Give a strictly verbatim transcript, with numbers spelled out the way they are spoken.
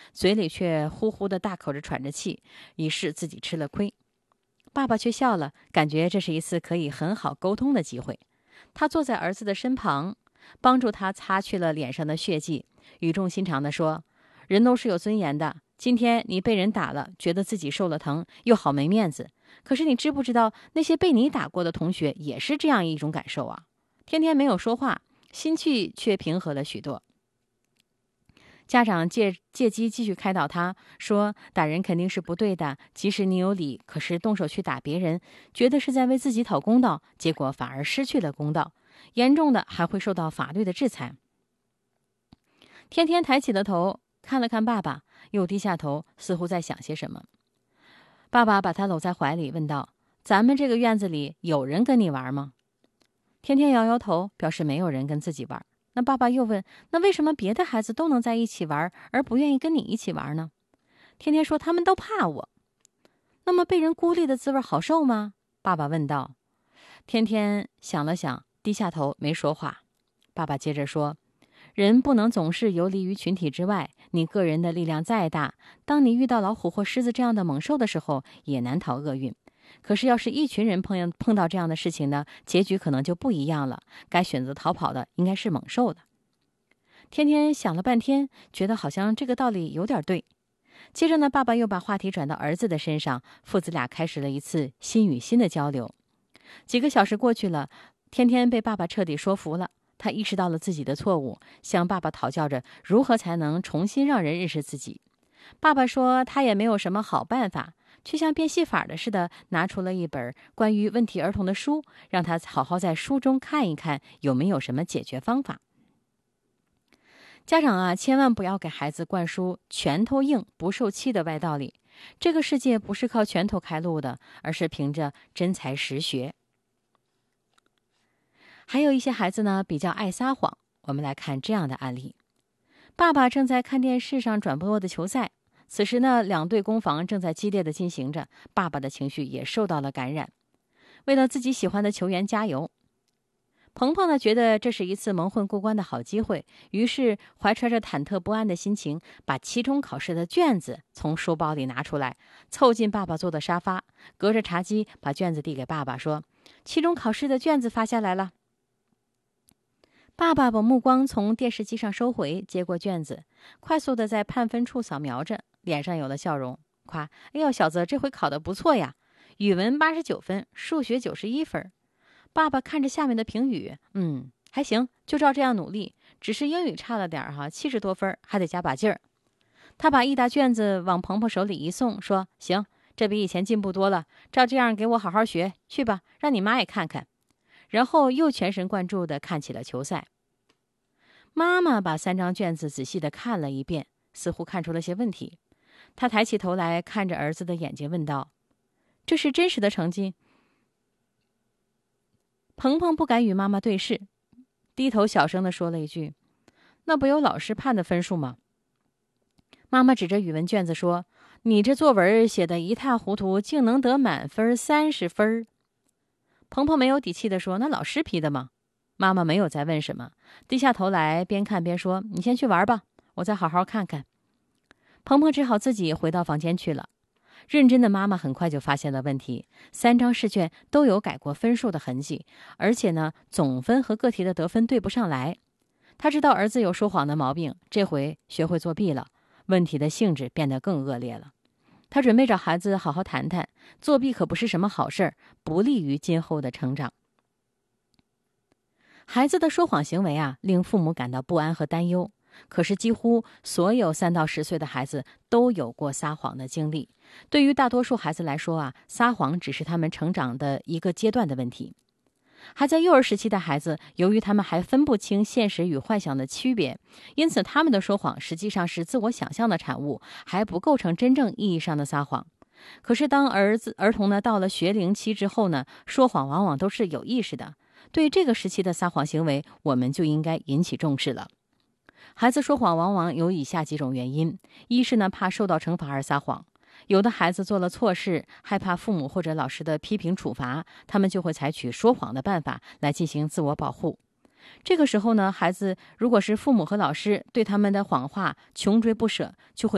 嘴里却呼呼的大口着喘着气，以示自己吃了亏。爸爸却笑了，感觉这是一次可以很好沟通的机会。他坐在儿子的身旁，帮助他擦去了脸上的血迹，语重心长地说：人都是有尊严的，今天你被人打了，觉得自己受了疼，又好没面子。可是你知不知道，那些被你打过的同学也是这样一种感受啊？天天没有说话，心绪却平和了许多。家长借借机继续开导他，说打人肯定是不对的，即使你有理，可是动手去打别人，觉得是在为自己讨公道，结果反而失去了公道，严重的还会受到法律的制裁。天天抬起了头，看了看爸爸，又低下头，似乎在想些什么。爸爸把他搂在怀里，问道：咱们这个院子里有人跟你玩吗？天天摇摇头，表示没有人跟自己玩。那爸爸又问：那为什么别的孩子都能在一起玩，而不愿意跟你一起玩呢？天天说他们都怕我。那么被人孤立的滋味好受吗？爸爸问道。天天想了想，低下头没说话。爸爸接着说：人不能总是游离于群体之外，你个人的力量再大，当你遇到老虎或狮子这样的猛兽的时候，也难逃厄运。可是要是一群人碰碰到这样的事情呢，结局可能就不一样了，该选择逃跑的应该是猛兽的。天天想了半天，觉得好像这个道理有点对。接着呢，爸爸又把话题转到儿子的身上，父子俩开始了一次心与心的交流。几个小时过去了，天天被爸爸彻底说服了，他意识到了自己的错误，向爸爸讨教着如何才能重新让人认识自己。爸爸说他也没有什么好办法，却像变戏法的似的拿出了一本关于问题儿童的书，让他好好在书中看一看有没有什么解决方法。家长啊，千万不要给孩子灌输拳头硬不受气的歪道理。这个世界不是靠拳头开路的，而是凭着真才实学。还有一些孩子呢，比较爱撒谎。我们来看这样的案例：爸爸正在看电视上转播的球赛，此时呢，两队攻防正在激烈的进行着，爸爸的情绪也受到了感染，为了自己喜欢的球员加油。鹏鹏呢，觉得这是一次蒙混过关的好机会，于是怀揣着忐忑不安的心情，把期中考试的卷子从书包里拿出来，凑近爸爸坐的沙发，隔着茶几把卷子递给爸爸，说：期中考试的卷子发下来了。爸爸把目光从电视机上收回，接过卷子，快速的在判分处扫描着，脸上有了笑容，夸：哎呦，小子，这回考得不错呀，语文八十九分，数学九十一分。爸爸看着下面的评语，嗯，还行，就照这样努力，只是英语差了点哈，七十多分，还得加把劲儿。他把一沓卷子往鹏鹏手里一送，说：行，这比以前进步多了，照这样给我好好学去吧，让你妈也看看。然后又全神贯注地看起了球赛。妈妈把三张卷子仔细地看了一遍，似乎看出了些问题。她抬起头来看着儿子的眼睛，问道：这是真实的成绩？鹏鹏不敢与妈妈对视，低头小声地说了一句：那不有老师判的分数吗？妈妈指着语文卷子说：你这作文写得一塌糊涂，竟能得满分三十分。鹏鹏没有底气地说：那老师批的吗？妈妈没有再问什么，低下头来边看边说：你先去玩吧，我再好好看看。鹏鹏只好自己回到房间去了。认真的妈妈很快就发现了问题，三张试卷都有改过分数的痕迹，而且呢，总分和个题的得分对不上来。她知道儿子有说谎的毛病，这回学会作弊了，问题的性质变得更恶劣了。她准备找孩子好好谈谈，作弊可不是什么好事儿，不利于今后的成长。孩子的说谎行为啊，令父母感到不安和担忧。可是几乎所有三到十岁的孩子都有过撒谎的经历。对于大多数孩子来说啊，撒谎只是他们成长的一个阶段的问题。还在幼儿时期的孩子，由于他们还分不清现实与幻想的区别，因此他们的说谎实际上是自我想象的产物，还不构成真正意义上的撒谎。可是当儿子儿童呢到了学龄期之后呢，说谎往往都是有意识的。对这个时期的撒谎行为，我们就应该引起重视了。孩子说谎往往有以下几种原因：一是呢怕受到惩罚而撒谎，有的孩子做了错事，害怕父母或者老师的批评处罚，他们就会采取说谎的办法来进行自我保护。这个时候呢，孩子如果是父母和老师对他们的谎话穷追不舍，就会